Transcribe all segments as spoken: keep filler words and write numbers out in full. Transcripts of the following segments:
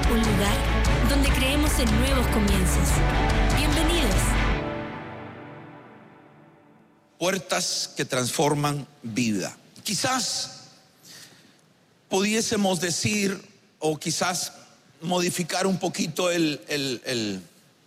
un lugar donde creemos en nuevos comienzos. Bienvenidos. Puertas que transforman vida. Quizás pudiésemos decir, o quizás modificar un poquito el, el, el,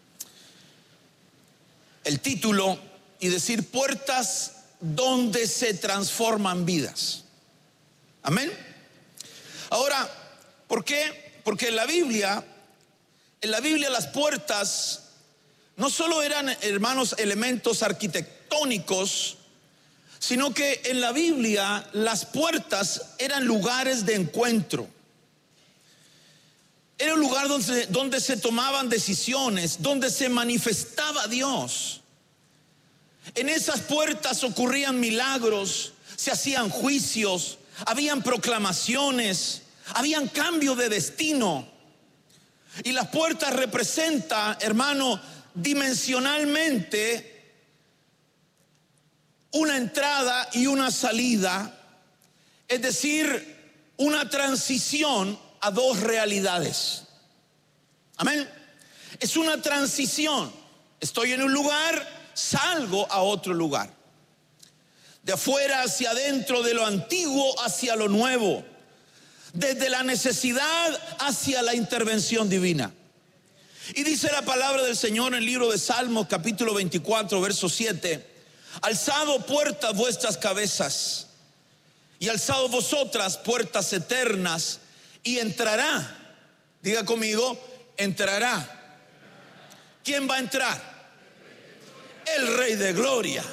el título y decir puertas donde se transforman vidas. Amén. Ahora, ¿por qué? Porque en la Biblia, en la Biblia las puertas no solo eran, hermanos, elementos arquitectónicos, sino que en la Biblia las puertas eran lugares de encuentro. Era un lugar donde, donde se tomaban decisiones, donde se manifestaba Dios. En esas puertas ocurrían milagros, se hacían juicios, habían proclamaciones, habían cambio de destino. Y las puertas representan, hermano, dimensionalmente una entrada y una salida, es decir, una transición a dos realidades. Amén. Es una transición. Estoy en un lugar, salgo a otro lugar. De afuera hacia adentro, de lo antiguo hacia lo nuevo. Desde la necesidad hacia la intervención divina. Y dice la palabra del Señor en el libro de Salmos, capítulo veinticuatro, verso siete: alzado puertas vuestras cabezas, y alzado vosotras puertas eternas, y entrará. Diga conmigo, entrará. ¿Quién va a entrar? El Rey de Gloria.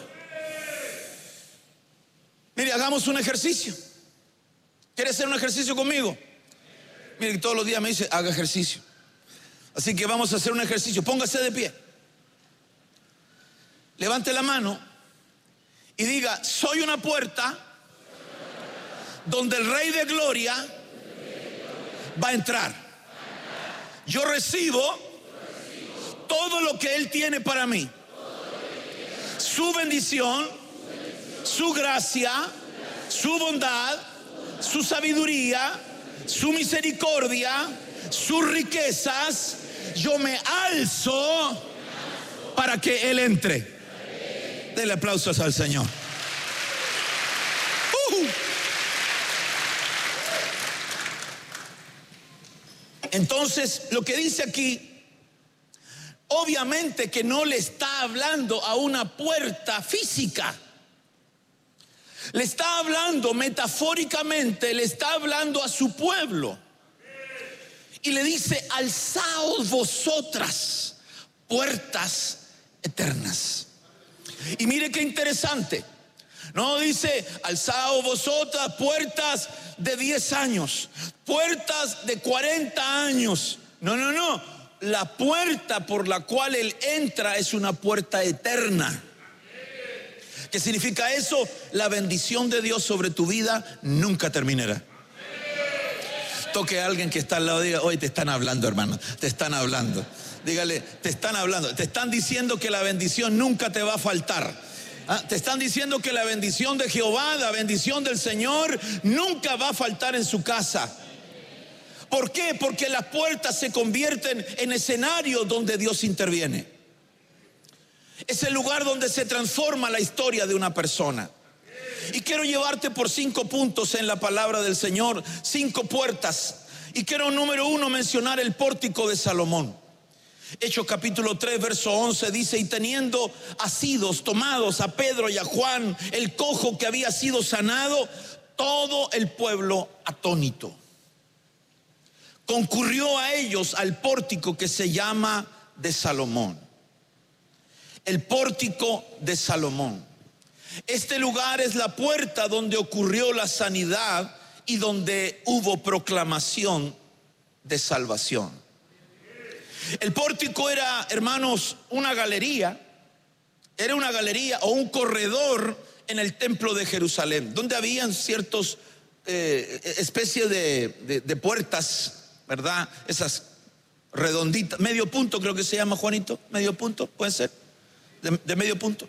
Mire, hagamos un ejercicio. ¿Quiere hacer un ejercicio conmigo? Mire, todos los días me dice, haga ejercicio. Así que vamos a hacer un ejercicio. Póngase de pie. Levante la mano y diga, soy una puerta donde el Rey de Gloria va a entrar. Yo recibo todo lo que Él tiene para mí. Su bendición, su gracia, su bondad, su sabiduría, su misericordia, sus riquezas. Yo me alzo para que Él entre. Denle aplausos al Señor. Uh. Entonces, lo que dice aquí, obviamente que no le está hablando a una puerta física. Le está hablando metafóricamente, le está hablando a su pueblo. Y le dice, alzaos vosotras puertas eternas. Y mire qué interesante. No dice, alzaos vosotras puertas de diez años, puertas de cuarenta años. No, no, no. La puerta por la cual Él entra es una puerta eterna. ¿Qué significa eso? La bendición de Dios sobre tu vida nunca terminará. Toque a alguien que está al lado, diga, hoy te están hablando, hermano, te están hablando. Dígale, te están hablando, te están diciendo que la bendición nunca te va a faltar. ¿Ah? Te están diciendo que la bendición de Jehová, la bendición del Señor nunca va a faltar en su casa. ¿Por qué? Porque las puertas se convierten en escenarios donde Dios interviene. Es el lugar donde se transforma la historia de una persona. Y quiero llevarte por cinco puntos en la palabra del Señor, cinco puertas. Y quiero, número uno, mencionar el pórtico de Salomón. Hechos capítulo tres, verso once dice, y teniendo asidos, tomados a Pedro y a Juan, el cojo que había sido sanado, todo el pueblo atónito concurrió a ellos al pórtico que se llama de Salomón. El pórtico de Salomón. Este lugar es la puerta donde ocurrió la sanidad y donde hubo proclamación de salvación. El pórtico era, hermanos, una galería. Era una galería o un corredor en el templo de Jerusalén, donde habían ciertos eh, especies de, de, de puertas, ¿verdad? Esas redonditas, medio punto creo que se llama, Juanito, medio punto, puede ser, de, de medio punto.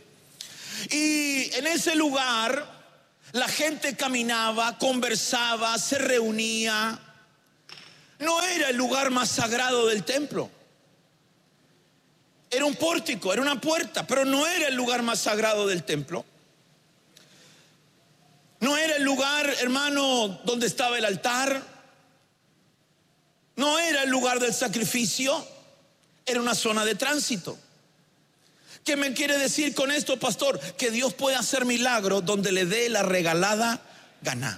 Y en ese lugar la gente caminaba, conversaba, se reunía. no era el lugar más sagrado del templo. Era un pórtico, era una puerta, pero no era el lugar más sagrado del templo. No era el lugar, hermano, donde estaba el altar. No era el lugar del sacrificio. Era una zona de tránsito. ¿Qué me quiere decir con esto, pastor? Que Dios puede hacer milagros donde le dé la regalada gana.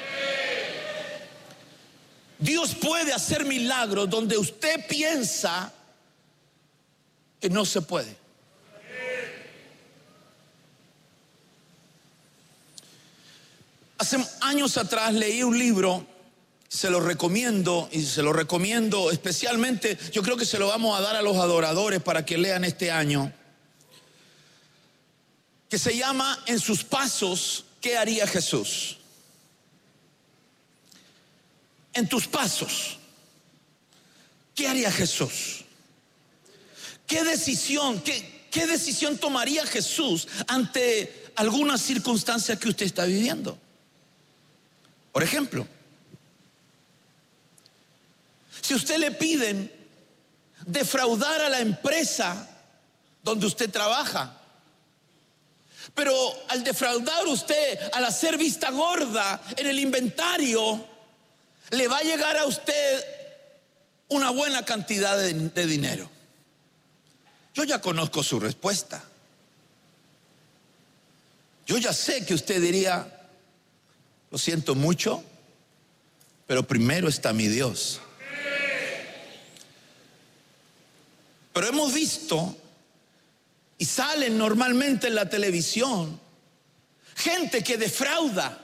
Dios puede hacer milagros donde usted piensa que no se puede. Hace años atrás leí un libro, se lo recomiendo y se lo recomiendo especialmente, yo creo que se lo vamos a dar a los adoradores para que lean este año, que se llama En sus pasos, ¿qué haría Jesús? En tus pasos, ¿qué haría Jesús? ¿Qué decisión, qué, qué decisión tomaría Jesús ante alguna circunstancia que usted está viviendo? Por ejemplo, si usted le piden defraudar a la empresa donde usted trabaja, pero al defraudar usted, al hacer vista gorda en el inventario, le va a llegar a usted una buena cantidad de, de dinero. Yo ya conozco su respuesta. Yo ya sé que usted diría: lo siento mucho, pero primero está mi Dios. Pero hemos visto, y salen normalmente en la televisión, gente que defrauda,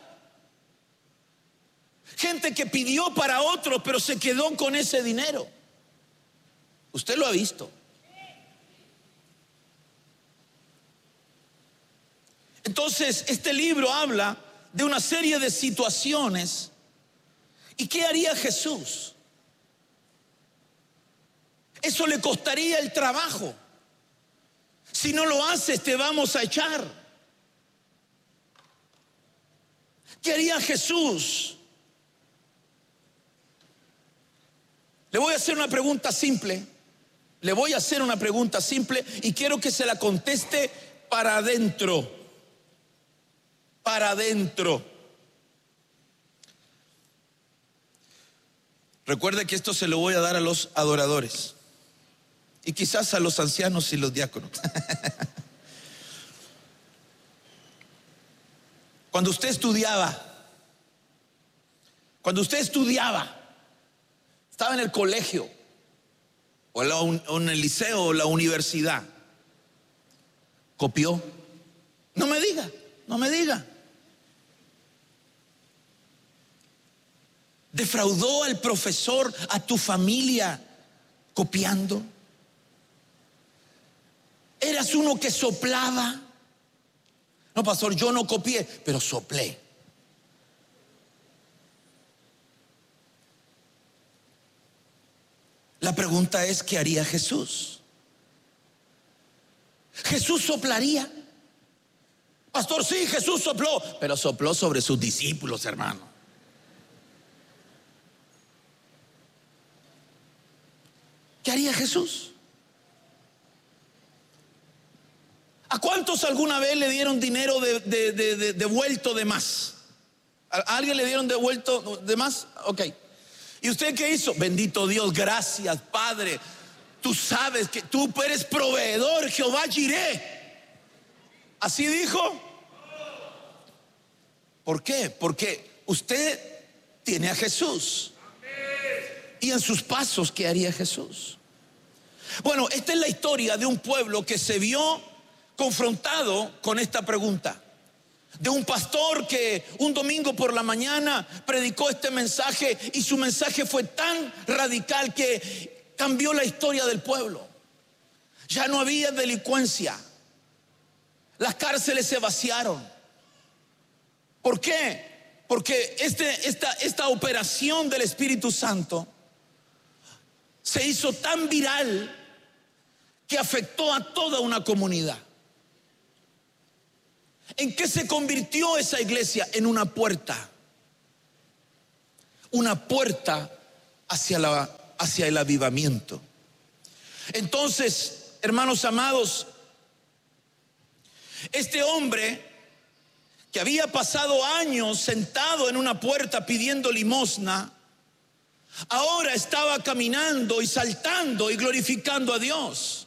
gente que pidió para otro, pero se quedó con ese dinero. Usted lo ha visto. Entonces, este libro habla de una serie de situaciones. ¿Y qué haría Jesús? Eso le costaría el trabajo. Si no lo haces, te vamos a echar. ¿Qué haría Jesús? Le voy a hacer una pregunta simple. Le voy a hacer una pregunta simple y quiero que se la conteste para adentro. Para adentro. Recuerde que esto se lo voy a dar a los adoradores y quizás a los ancianos y los diáconos. Cuando usted estudiaba, cuando usted estudiaba, estaba en el colegio o en, la, o en el liceo o la universidad, ¿copió? No me diga, no me diga. ¿Defraudó al profesor, a tu familia, copiando? ¿Eras uno que soplaba? No, pastor, yo no copié, pero soplé. La pregunta es, ¿qué haría Jesús? ¿Jesús soplaría? Pastor, sí, Jesús sopló, pero sopló sobre sus discípulos, hermano. ¿Qué haría Jesús? ¿A cuántos alguna vez le dieron dinero de, de, de, de, devuelto de más? ¿A alguien le dieron devuelto de más? Ok. ¿Y usted qué hizo? Bendito Dios, gracias, Padre. Tú sabes que tú eres proveedor, Jehová Jireh. ¿Así dijo? ¿Por qué? Porque usted tiene a Jesús. Y en sus pasos, ¿qué haría Jesús? Bueno, esta es la historia de un pueblo que se vio confrontado con esta pregunta. De un pastor que un domingo por la mañana predicó este mensaje y su mensaje fue tan radical que cambió la historia del pueblo. Ya no había delincuencia. Las cárceles se vaciaron. ¿Por qué? Porque este, esta, esta operación del Espíritu Santo se hizo tan viral que afectó a toda una comunidad. ¿En qué se convirtió esa iglesia? En una puerta. Una puerta hacia, la, hacia el avivamiento. Entonces, hermanos amados, este hombre que había pasado años sentado en una puerta pidiendo limosna, ahora estaba caminando y saltando y glorificando a Dios.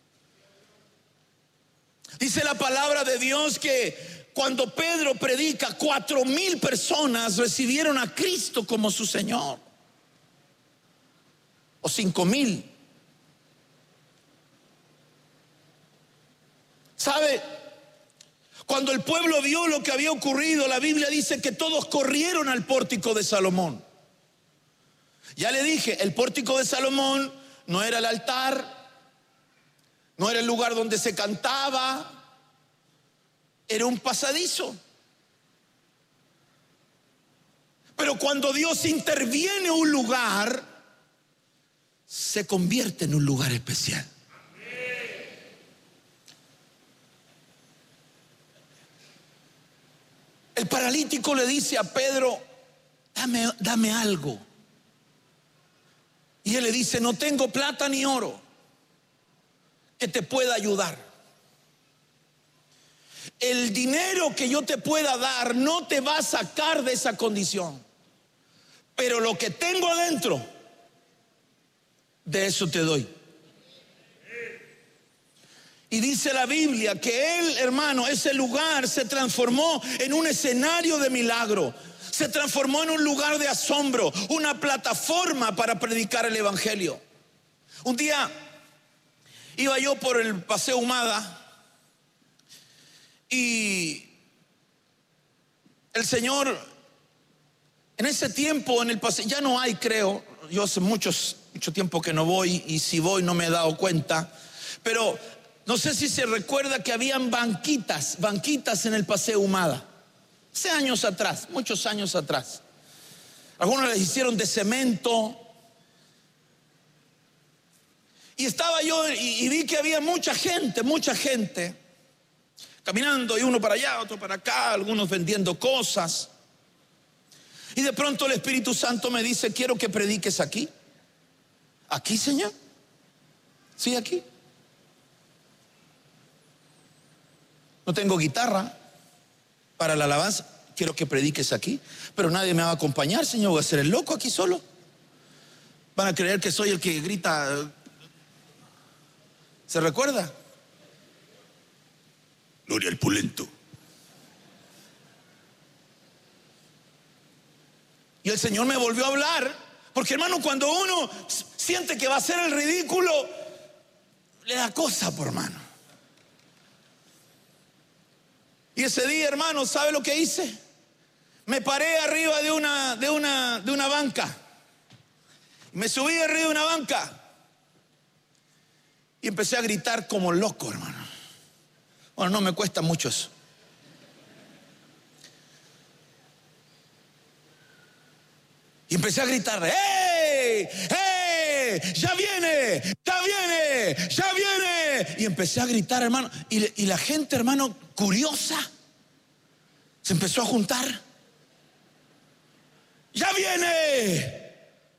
Dice la palabra de Dios que cuando Pedro predica, cuatro mil personas recibieron a Cristo como su Señor. O cinco mil. ¿Sabe? Cuando el pueblo vio lo que había ocurrido, la Biblia dice que todos corrieron al pórtico de Salomón. Ya le dije, el pórtico de Salomón no era el altar, no era el lugar donde se cantaba, era un pasadizo. Pero cuando Dios interviene en un lugar, se convierte en un lugar especial. El paralítico le dice a Pedro, dame, dame algo. Y él le dice, no tengo plata ni oro que te pueda ayudar. El dinero que yo te pueda dar no te va a sacar de esa condición. Pero lo que tengo adentro, de eso te doy. Y dice la Biblia que él, hermano, ese lugar se transformó en un escenario de milagro. Se transformó en un lugar de asombro, una plataforma para predicar el evangelio. Un día iba yo por el Paseo Humada y el Señor, en ese tiempo en el paseo, ya no hay, creo, yo hace muchos, mucho tiempo que no voy, y si voy no me he dado cuenta, pero no sé si se recuerda que habían banquitas, banquitas en el Paseo Humada. Hace años atrás, muchos años atrás. Algunos las hicieron de cemento. Y estaba yo y, y vi que había mucha gente, mucha gente caminando, y uno para allá, otro para acá, algunos vendiendo cosas. Y de pronto el Espíritu Santo me dice, quiero que prediques aquí. ¿Aquí, Señor? Sí, aquí. No tengo guitarra para la alabanza, quiero que prediques aquí, pero nadie me va a acompañar, Señor, voy a ser el loco aquí solo. Van a creer que soy el que grita. ¿Se recuerda? Gloria al pulento. Y el Señor me volvió a hablar, porque hermano, cuando uno siente que va a ser el ridículo, le da cosa, por hermano. Y ese día, hermano, ¿sabe lo que hice? Me paré arriba de una, de una, de una banca. Me subí arriba de una banca y empecé a gritar como loco, hermano. Bueno, no me cuesta mucho eso. Y empecé a gritar, ¡hey! ¡hey! ¡Ya viene! ¡Ya viene! ¡Ya viene! Y empecé a gritar, hermano. Y, y la gente, hermano, curiosa, se empezó a juntar. ¡Ya viene!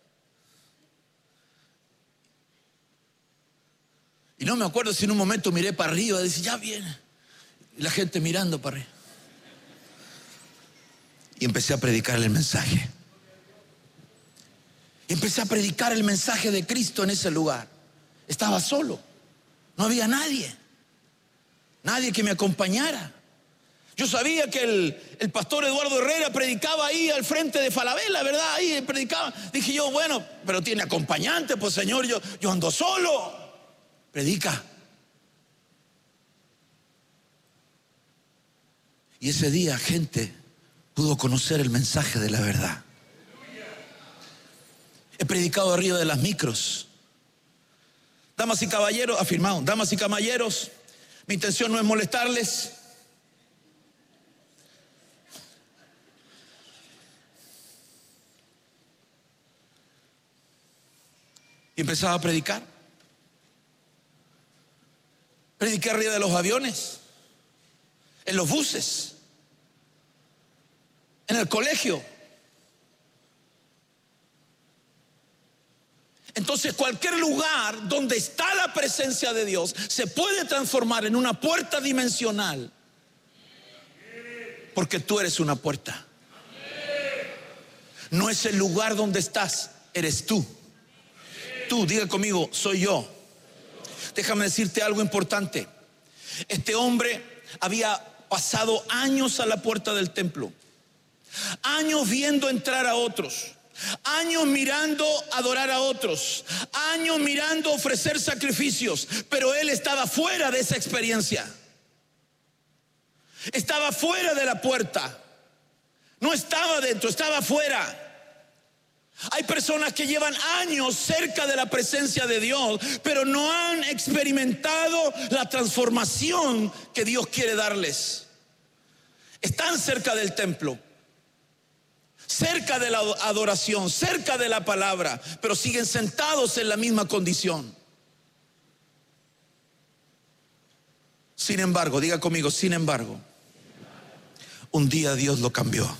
Y no me acuerdo si en un momento miré para arriba y dije, ya viene. Y la gente mirando para arriba. Y empecé a predicar el mensaje. Y empecé a predicar el mensaje de Cristo en ese lugar. Estaba solo. No había nadie. Nadie que me acompañara. Yo sabía que el, el pastor Eduardo Herrera predicaba ahí al frente de Falabella, ¿verdad? Ahí predicaba. Dije yo, bueno, pero tiene acompañante, pues Señor, yo, yo ando solo. Predica. Y ese día gente pudo conocer el mensaje de la verdad. He predicado arriba de las micros. Damas y caballeros, afirmado, damas y caballeros, mi intención no es molestarles. Y empezaba a predicar. Prediqué arriba de los aviones, en los buses, en el colegio. Entonces cualquier lugar donde está la presencia de Dios se puede transformar en una puerta dimensional, porque tú eres una puerta. No es el lugar donde estás, eres tú. Tú, diga conmigo, soy yo. Déjame decirte algo importante. Este hombre había pasado años a la puerta del templo, años viendo entrar a otros, años mirando adorar a otros, años mirando ofrecer sacrificios, pero él estaba fuera de esa experiencia. Estaba fuera de la puerta. No estaba dentro, estaba fuera. Hay personas que llevan años cerca de la presencia de Dios, pero no han experimentado la transformación que Dios quiere darles. Están cerca del templo, cerca de la adoración, cerca de la palabra, pero siguen sentados en la misma condición. Sin embargo, diga conmigo, sin embargo, un día Dios lo cambió.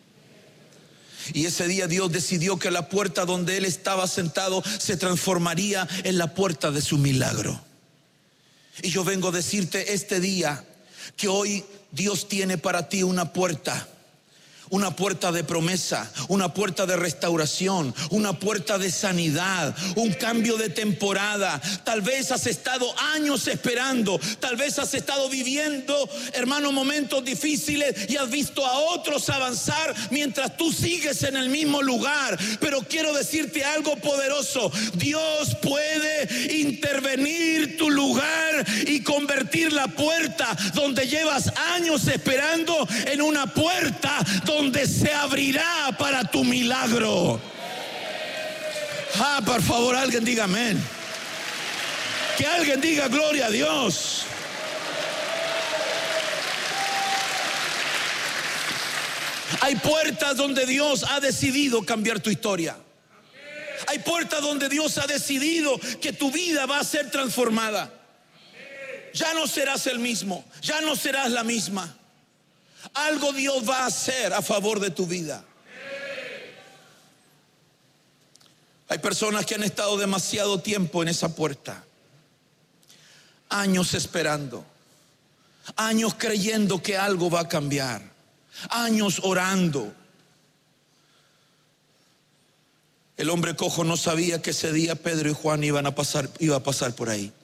Y ese día Dios decidió que la puerta donde él estaba sentado se transformaría en la puerta de su milagro. Y yo vengo a decirte este día que hoy Dios tiene para ti una puerta. Una puerta de promesa, una puerta de restauración, una puerta de sanidad, un cambio de temporada. Tal vez has estado años esperando, tal vez has estado viviendo, hermano, momentos difíciles y has visto a otros avanzar mientras tú sigues en el mismo lugar. Pero quiero decirte algo poderoso: Dios puede intervenir tu lugar y convertir la puerta donde llevas años esperando en una puerta donde donde se abrirá para tu milagro. Ah, por favor, alguien diga amén. Que alguien diga gloria a Dios. Hay puertas donde Dios ha decidido cambiar tu historia. Hay puertas donde Dios ha decidido que tu vida va a ser transformada. Ya no serás el mismo, ya no serás la misma. Algo Dios va a hacer a favor de tu vida. Hay personas que han estado demasiado tiempo en esa puerta, años esperando, años creyendo que algo va a cambiar, años orando. El hombre cojo no sabía que ese día Pedro y Juan iban a pasar, iba a pasar por ahí.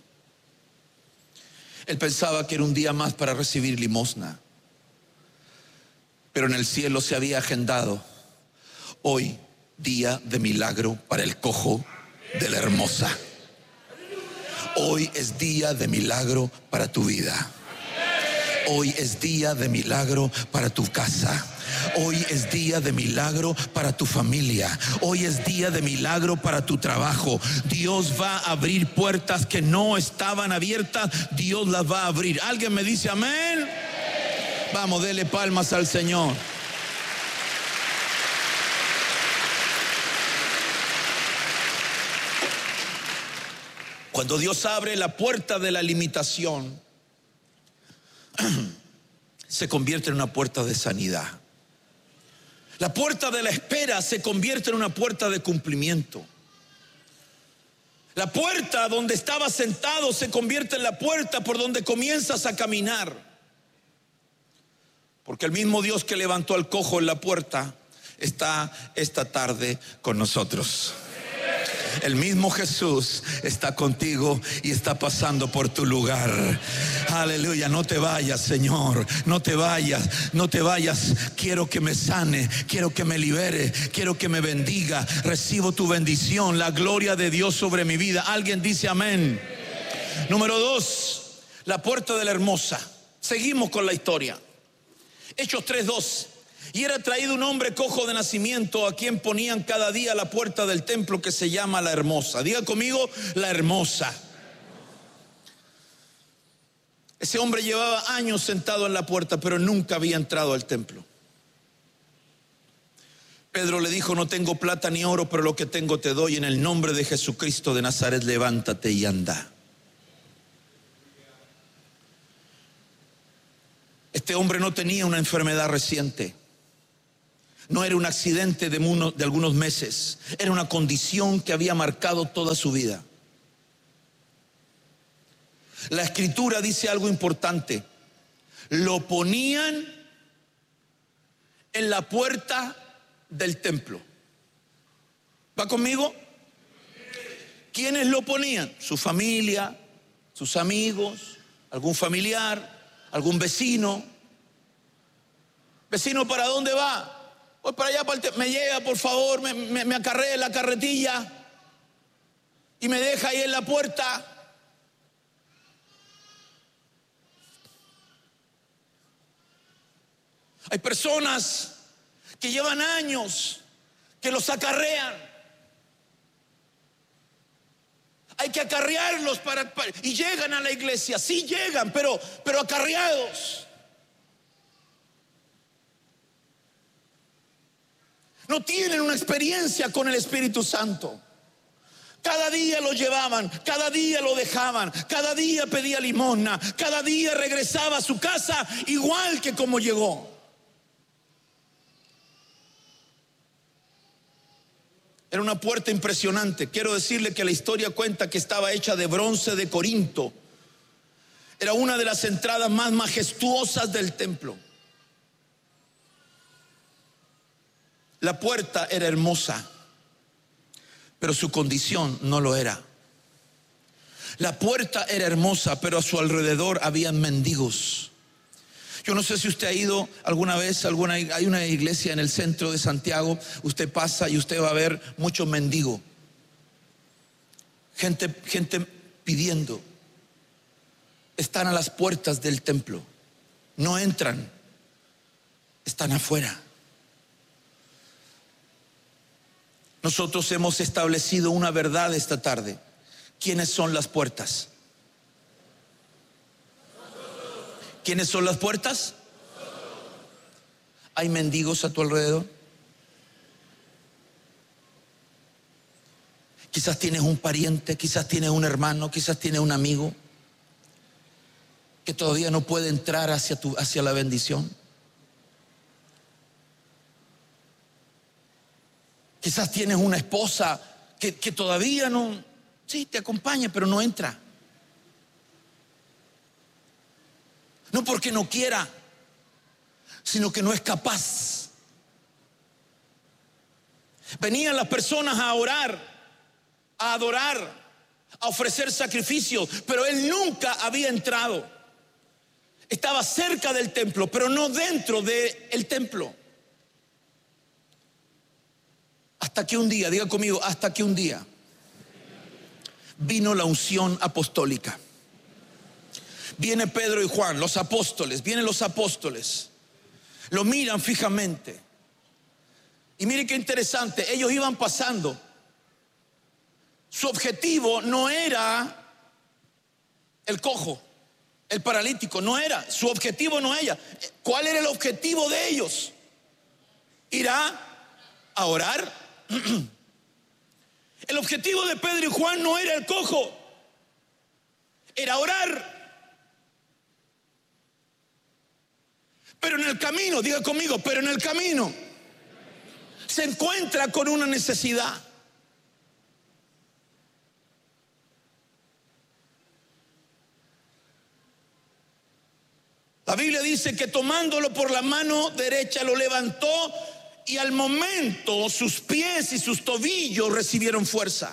Él pensaba que era un día más para recibir limosna. Pero en el cielo se había agendado: hoy, día de milagro para el cojo de la hermosa. Hoy es día de milagro para tu vida. Hoy es día de milagro para tu casa. Hoy es día de milagro para tu familia. Hoy es día de milagro para tu trabajo. Dios va a abrir puertas que no estaban abiertas. Dios las va a abrir. ¿Alguien me dice amén? Vamos, dele palmas al Señor. Cuando Dios abre la puerta de la limitación, se convierte en una puerta de sanidad. La puerta de la espera se convierte en una puerta de cumplimiento. La puerta donde estabas sentado se convierte en la puerta por donde comienzas a caminar. Porque el mismo Dios que levantó al cojo en la puerta está esta tarde con nosotros. El mismo Jesús está contigo y está pasando por tu lugar. Aleluya. No te vayas, Señor. No te vayas, no te vayas. Quiero que me sane, quiero que me libere, quiero que me bendiga. Recibo tu bendición, la gloria de Dios sobre mi vida. Alguien dice amén. Número dos, la puerta de la hermosa. Seguimos con la historia. Hechos tres dos. Y era traído un hombre cojo de nacimiento, a quien ponían cada día a la puerta del templo, que se llama la hermosa. Diga conmigo, la hermosa. Ese hombre llevaba años sentado en la puerta, pero nunca había entrado al templo. Pedro le dijo: no tengo plata ni oro, pero lo que tengo te doy. En el nombre de Jesucristo de Nazaret, levántate y anda. Este hombre no tenía una enfermedad reciente. No era un accidente de, uno, de algunos meses, era una condición que había marcado toda su vida. La Escritura dice algo importante: lo ponían en la puerta del templo. ¿Va conmigo? ¿Quiénes lo ponían? Su familia, sus amigos, algún familiar, algún vecino. Vecino, ¿para dónde va? Voy para allá, para el te- me llega, por favor, me, me, me acarrea la carretilla y me deja ahí en la puerta. Hay personas que llevan años que los acarrean. Hay que acarrearlos para, para y llegan a la iglesia. Sí llegan, pero, pero acarreados. No tienen una experiencia con el Espíritu Santo. Cada día lo llevaban, cada día lo dejaban, cada día pedía limosna, cada día regresaba a su casa igual que como llegó. Era una puerta impresionante. Quiero decirle que la historia cuenta que estaba hecha de bronce de Corinto. Era una de las entradas más majestuosas del templo. La puerta era hermosa, pero su condición no lo era. La puerta era hermosa, pero a su alrededor habían mendigos. Yo no sé si usted ha ido alguna vez, alguna, hay una iglesia en el centro de Santiago, usted pasa y usted va a ver muchos mendigos. Gente, gente pidiendo. Están a las puertas del templo. No entran, están afuera. Nosotros hemos establecido una verdad esta tarde. ¿Quiénes son las puertas? ¿Quiénes son las puertas? ¿Hay mendigos a tu alrededor? Quizás tienes un pariente, quizás tienes un hermano, quizás tienes un amigo que todavía no puede entrar hacia, tu, hacia la bendición. Quizás tienes una esposa que, que todavía no, sí, te acompaña, pero no entra. No porque no quiera, sino que no es capaz. Venían las personas a orar, a adorar, a ofrecer sacrificios, pero él nunca había entrado. Estaba cerca del templo, pero no dentro del templo. Hasta que un día, diga conmigo, hasta que un día vino la unción apostólica. Viene Pedro y Juan, los apóstoles, vienen los apóstoles, lo miran fijamente. Y mire qué interesante, ellos iban pasando. Su objetivo no era el cojo, el paralítico, no era, su objetivo no era. ¿Cuál era el objetivo de ellos? Ir a, a orar. El objetivo de Pedro y Juan no era el cojo, era orar. Pero en el camino, diga conmigo, pero en el camino se encuentra con una necesidad. La Biblia dice que tomándolo por la mano derecha lo levantó y al momento sus pies y sus tobillos recibieron fuerza.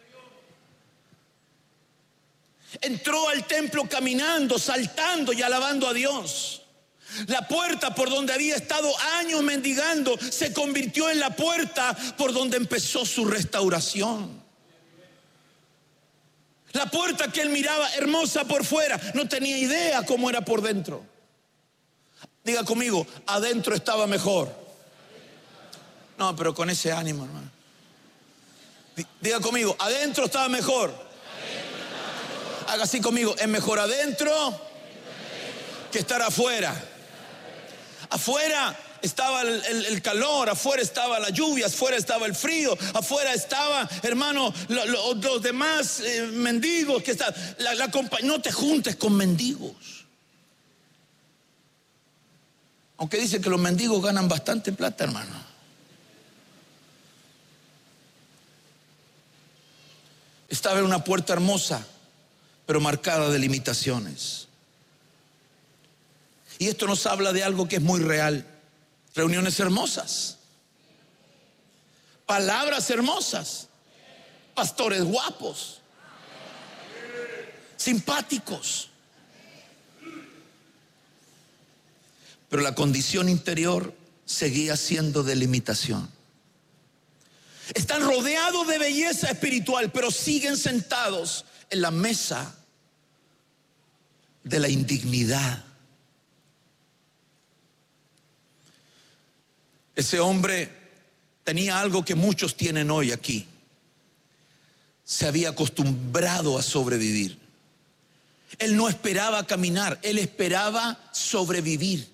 Entró al templo caminando, saltando y alabando a Dios. La puerta por donde había estado años mendigando se convirtió en la puerta por donde empezó su restauración. La puerta que él miraba hermosa por fuera, no tenía idea cómo era por dentro. Diga conmigo, adentro estaba mejor. No, pero con ese ánimo, hermano. Diga conmigo, adentro estaba mejor. Haga así conmigo, es mejor adentro que estar afuera. Afuera estaba el, el, el calor, afuera estaba la lluvia, afuera estaba el frío, afuera estaba, hermano, lo, lo, los demás eh, mendigos que están. La, la no te juntes con mendigos. Aunque dicen que los mendigos ganan bastante plata, hermano. Estaba en una puerta hermosa, pero marcada de limitaciones. Y esto nos habla de algo que es muy real. Reuniones hermosas, palabras hermosas, pastores guapos, simpáticos. Pero la condición interior seguía siendo de limitación. Están rodeados de belleza espiritual, pero siguen sentados en la mesa de la indignidad. Ese hombre tenía algo que muchos tienen hoy aquí. Se había acostumbrado a sobrevivir. Él no esperaba caminar, él esperaba sobrevivir.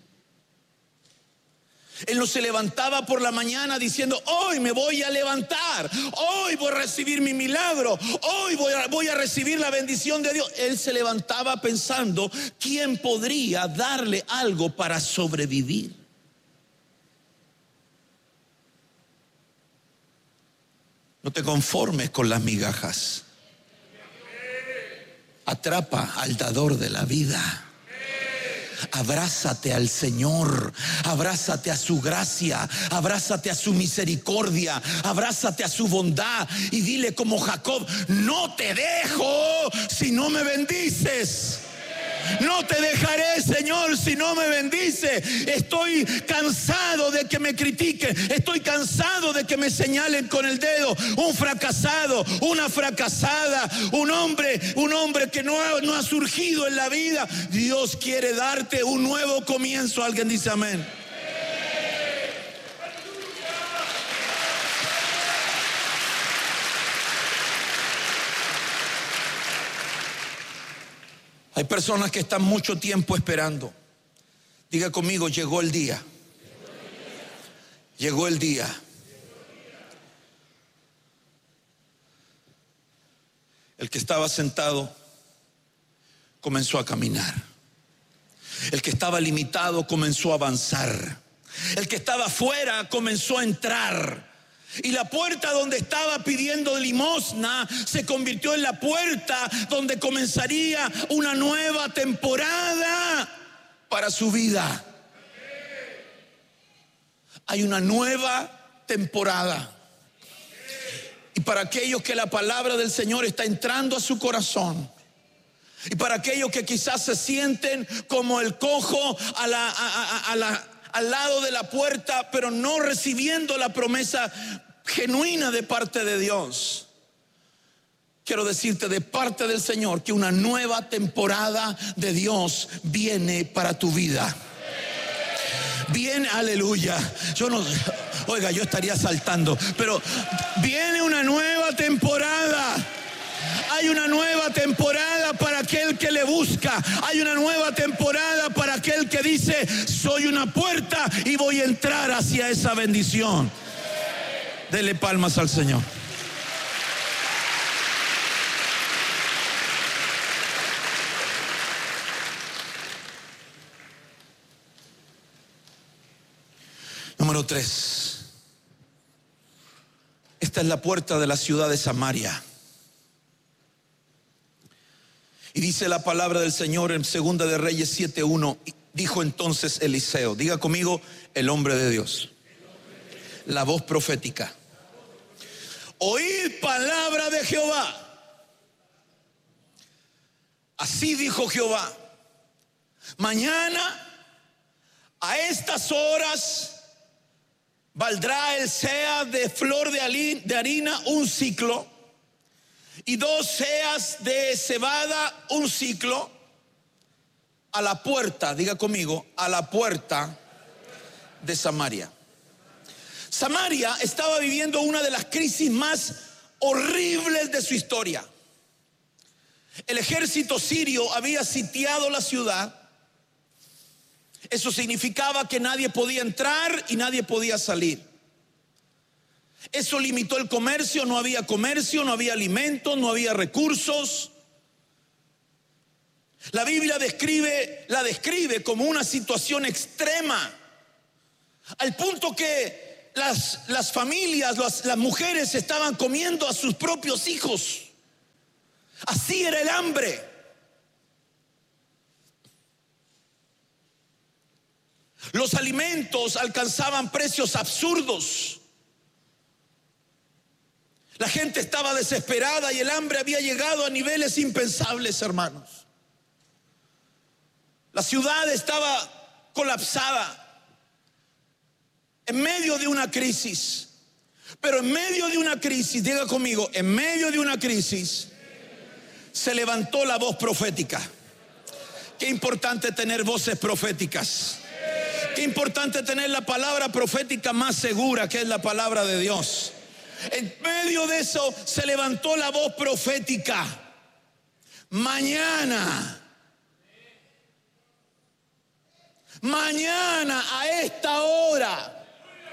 Él no se levantaba por la mañana diciendo: hoy me voy a levantar, hoy voy a recibir mi milagro, hoy voy a, voy a recibir la bendición de Dios. Él se levantaba pensando: ¿quién podría darle algo para sobrevivir? No te conformes con las migajas. Atrapa al dador de la vida. Abrázate al Señor, abrázate a su gracia, abrázate a su misericordia, abrázate a su bondad y dile como Jacob: no te dejo si no me bendices. No te dejaré, Señor, si no me bendice. Estoy cansado de que me critiquen. Estoy cansado de que me señalen con el dedo. Un fracasado, una fracasada, un hombre, un hombre que no ha, no ha surgido en la vida. Dios quiere darte un nuevo comienzo. Alguien dice amén. Hay personas que están mucho tiempo esperando. Diga conmigo: llegó el día. Llegó el día. El que estaba sentado comenzó a caminar. El que estaba limitado comenzó a avanzar. El que estaba afuera comenzó a entrar. Y la puerta donde estaba pidiendo limosna se convirtió en la puerta donde comenzaría una nueva temporada para su vida. Hay una nueva temporada. Y para aquellos que la palabra del Señor está entrando a su corazón, y para aquellos que quizás se sienten como el cojo a la, a, a, a la, al lado de la puerta, pero no recibiendo la promesa genuina de parte de Dios, quiero decirte de parte del Señor que una nueva temporada de Dios viene para tu vida. Viene, aleluya. Yo no, oiga, yo estaría saltando, pero viene una nueva temporada. Hay una nueva temporada para aquel que le busca. Hay una nueva temporada para aquel que dice: soy una puerta y voy a entrar hacia esa bendición. Dele palmas al Señor. Número tres. Esta es la puerta de la ciudad de Samaria. Y dice la palabra del Señor en Segunda de Reyes siete uno. Dijo entonces Eliseo, diga conmigo: el hombre de Dios. La voz profética. Oíd palabra de Jehová. Así dijo Jehová: mañana a estas horas valdrá el seah de flor de harina un ciclo, y dos seas de cebada un ciclo, a la puerta, diga conmigo, a la puerta de Samaria. Samaria estaba viviendo una de las crisis más horribles de su historia. El ejército sirio había sitiado la ciudad. Eso significaba que nadie podía entrar y nadie podía salir. Eso limitó el comercio, no había comercio, no había alimentos, no había recursos. La Biblia describe, la describe como una situación extrema, al punto que Las, las familias, las, las mujeres estaban comiendo a sus propios hijos. Así era el hambre. Los alimentos alcanzaban precios absurdos. La gente estaba desesperada y el hambre había llegado a niveles impensables, hermanos. La ciudad estaba colapsada en medio de una crisis. Pero en medio de una crisis, diga conmigo, en medio de una crisis se levantó la voz profética. Qué importante tener voces proféticas. Qué importante tener la palabra profética más segura, que es la palabra de Dios. En medio de eso se levantó la voz profética. Mañana, mañana a esta hora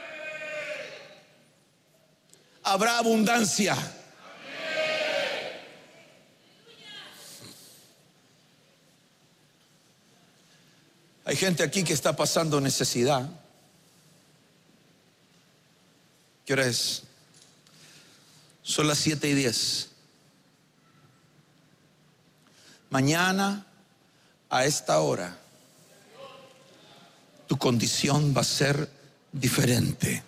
habrá abundancia. Hay gente aquí que está pasando necesidad. ¿Qué hora es? Son las siete y diez. Mañana a esta hora tu condición va a ser diferente.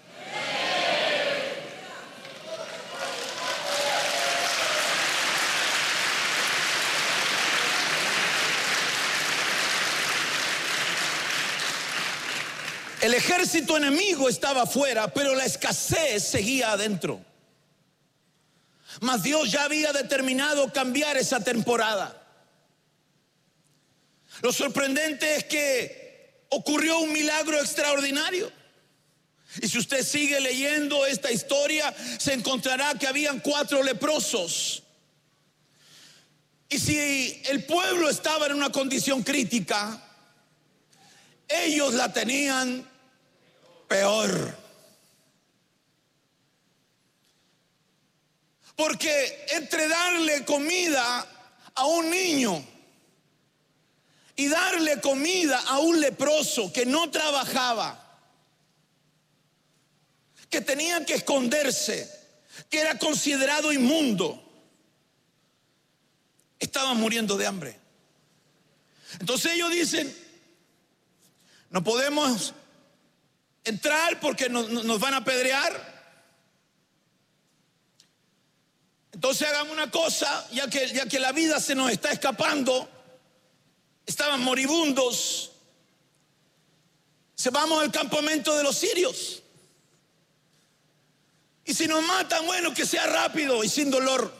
El ejército enemigo estaba afuera, pero la escasez seguía adentro. Mas Dios ya había determinado cambiar esa temporada. Lo sorprendente es que ocurrió un milagro extraordinario. Y si usted sigue leyendo esta historia, se encontrará que habían cuatro leprosos. Y si el pueblo estaba en una condición crítica, ellos la tenían peor. Porque entre darle comida a un niño y darle comida a un leproso que no trabajaba, que tenía que esconderse, que era considerado inmundo, estaban muriendo de hambre. Entonces ellos dicen: no podemos entrar porque nos, nos van a apedrear. Entonces hagamos una cosa, ya que, ya que la vida se nos está escapando, estaban moribundos, se vamos al campamento de los sirios. Y si nos matan, bueno, que sea rápido y sin dolor.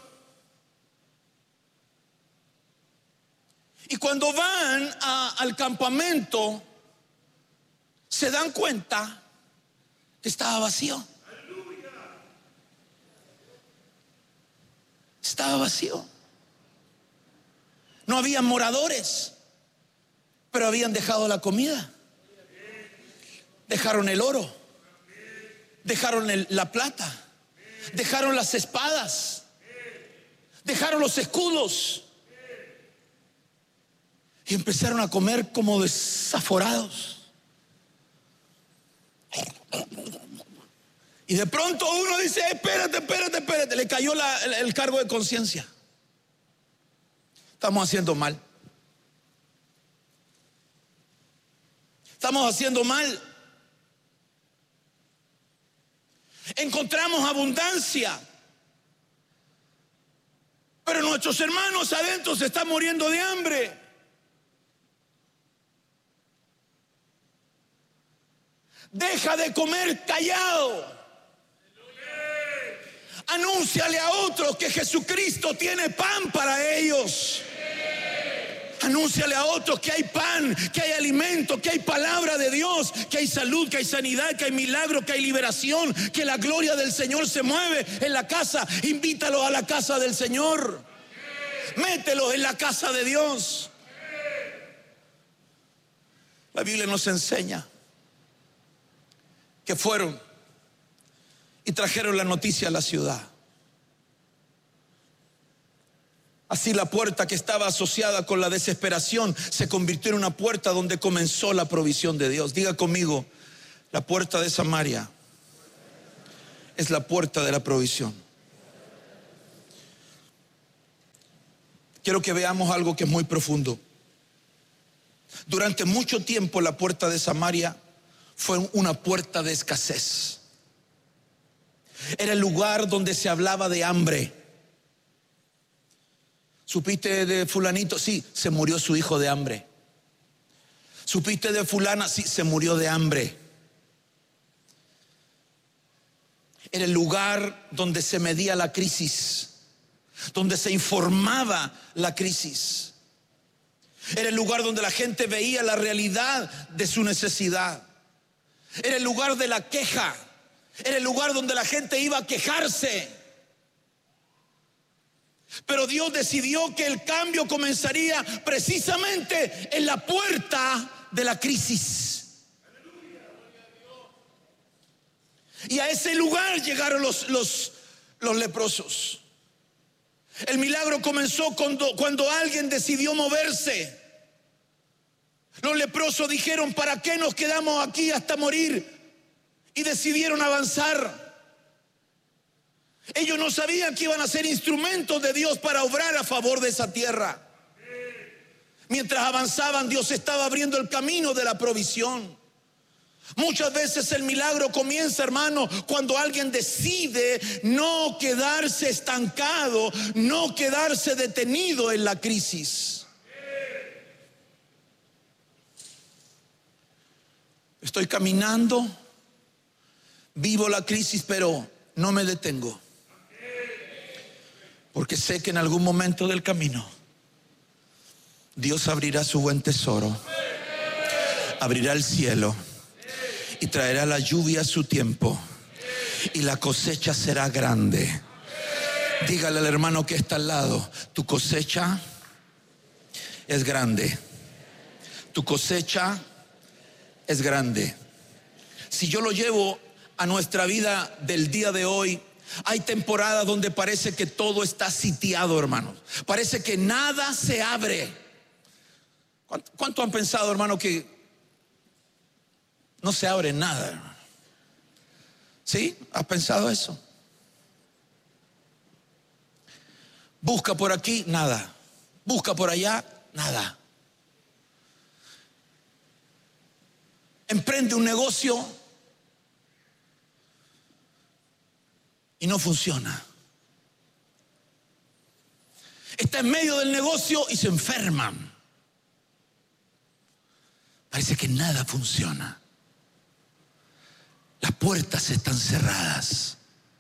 Y cuando van a, al campamento, se dan cuenta que estaba vacío. Estaba vacío. No había moradores, pero habían dejado la comida. Dejaron el oro. Dejaron el, la plata. Dejaron las espadas. Dejaron los escudos. Y empezaron a comer como desaforados. Y de pronto uno dice: espérate, espérate, espérate. Le cayó la, el, el cargo de conciencia. Estamos haciendo mal. Estamos haciendo mal. Encontramos abundancia, pero nuestros hermanos adentro se están muriendo de hambre. Deja de comer callado. Anúnciale a otros que Jesucristo tiene pan para ellos. Anúnciale a otros que hay pan, que hay alimento, que hay palabra de Dios, que hay salud, que hay sanidad, que hay milagro, que hay liberación, que la gloria del Señor se mueve en la casa. Invítalos a la casa del Señor. Mételos en la casa de Dios. La Biblia nos enseña que fueron y trajeron la noticia a la ciudad. Así la puerta que estaba asociada con la desesperación se convirtió en una puerta donde comenzó la provisión de Dios. Diga conmigo: la puerta de Samaria es la puerta de la provisión. quiero que veamos algo que es muy profundo. Durante mucho tiempo la puerta de Samaria fue una puerta de escasez. Era el lugar donde se hablaba de hambre. ¿Supiste de fulanito? Sí, se murió su hijo de hambre. ¿Supiste de fulana? Sí, se murió de hambre. Era el lugar donde se medía la crisis, donde se informaba la crisis. Era el lugar donde la gente veía la realidad de su necesidad. Era el lugar de la queja. Era el lugar donde la gente iba a quejarse. Pero Dios decidió que el cambio comenzaría precisamente en la puerta de la crisis. Y a ese lugar llegaron los, los, los leprosos. El milagro comenzó cuando, cuando alguien decidió moverse. Los leprosos dijeron: ¿para qué nos quedamos aquí hasta morir? Y decidieron avanzar. Ellos no sabían que iban a ser instrumentos de Dios para obrar a favor de esa tierra. Mientras avanzaban, Dios estaba abriendo el camino de la provisión. Muchas veces el milagro comienza, hermano, cuando alguien decide no quedarse estancado, no quedarse detenido en la crisis. Estoy caminando, vivo la crisis, pero no me detengo, porque sé que en algún momento del camino Dios abrirá su buen tesoro, abrirá el cielo y traerá la lluvia a su tiempo, y la cosecha será grande. Dígale al hermano que está al lado: tu cosecha es grande. Tu cosecha es grande. Si yo lo llevo a nuestra vida del día de hoy, hay temporadas donde parece que todo está sitiado, hermanos. Parece que nada se abre. ¿Cuánto, cuánto han pensado, hermano, que no se abre nada, hermano? ¿Sí? ¿Has pensado eso? Busca por aquí, nada. Busca por allá, nada. Emprende un negocio y no funciona. Está en medio del negocio y se enferman. Parece que nada funciona. Las puertas están cerradas.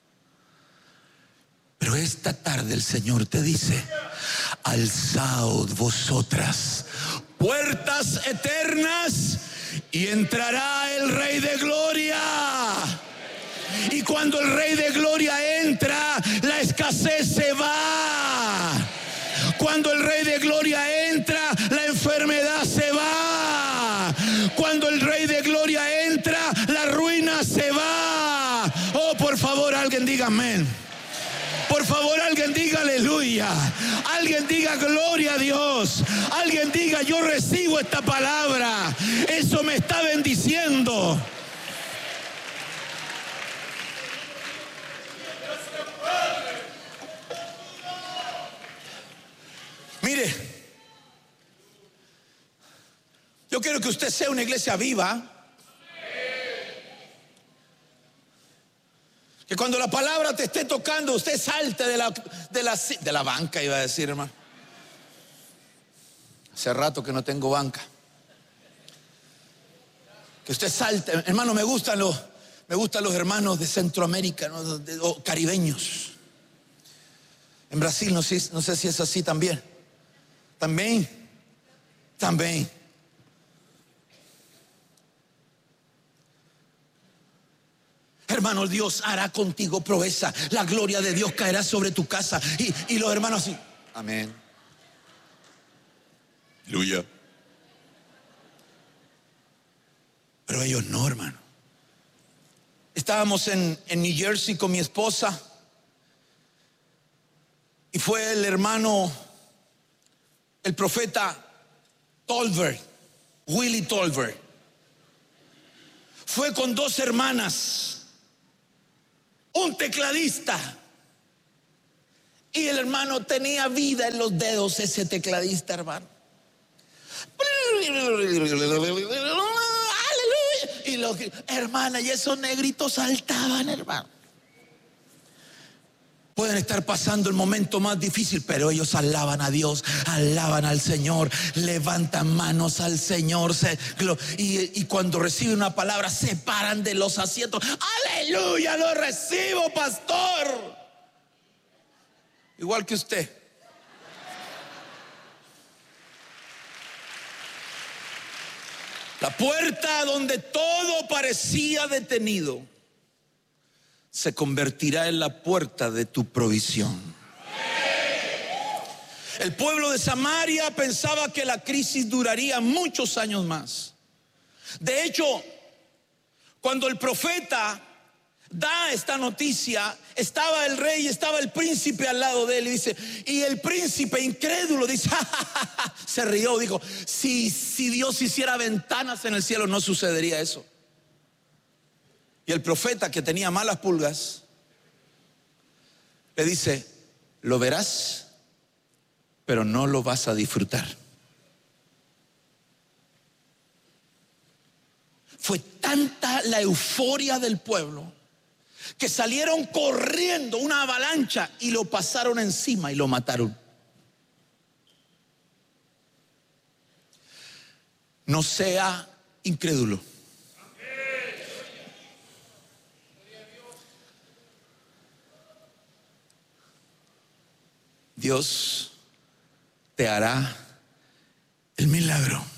Pero esta tarde el Señor te dice: alzaos vosotras, puertas eternas, y entrará el Rey de Gloria. Y cuando el Rey de Gloria entra, la escasez se va. Cuando el Rey de Gloria entra, la enfermedad se va. Cuando el Rey de Gloria entra, la ruina se va. Oh, por favor, alguien diga amén. Por favor, alguien diga aleluya. Alguien diga gloria a Dios. Alguien diga: yo recibo esta palabra. Eso me está bendiciendo. Mire, yo quiero que usted sea una iglesia viva, que cuando la palabra te esté tocando, usted salte de la, de la, de la banca, iba a decir, hermano. Hace rato que no tengo banca. Que usted salte, hermano. Me gustan los, me gustan los hermanos de Centroamérica, ¿no? de, o caribeños. En Brasil no sé, no sé si es así también. También, también. Hermano, Dios hará contigo proeza. La gloria de Dios caerá sobre tu casa. Y, y los hermanos así: amén. Aleluya. Pero ellos no, hermano. Estábamos en, en New Jersey con mi esposa, y fue el hermano, el profeta Tolbert, Willie Tolbert. Fue con dos hermanas, un tecladista Y el hermano tenía vida en los dedos, ese tecladista, hermano. Y los, hermana, y esos negritos saltaban, hermano. Pueden estar pasando el momento más difícil, pero ellos alaban a Dios, alaban al Señor, levantan manos al Señor, se, y, y cuando reciben una palabra se paran de los asientos. Aleluya, lo recibo, pastor. Igual que usted. La puerta donde todo parecía detenido se convertirá en la puerta de tu provisión. El pueblo de Samaria pensaba que la crisis duraría muchos años más. De hecho, cuando el profeta da esta noticia, estaba el rey, estaba el príncipe al lado de él y dice, y el príncipe incrédulo dice, ja, ja, ja, ja, se rió, dijo, si, si Dios hiciera ventanas en el cielo no sucedería eso. Y el profeta, que tenía malas pulgas, le dice, lo verás, pero no lo vas a disfrutar. Fue tanta la euforia del pueblo que salieron corriendo, una avalancha, y lo pasaron encima y lo mataron. No sea incrédulo. Dios te hará el milagro.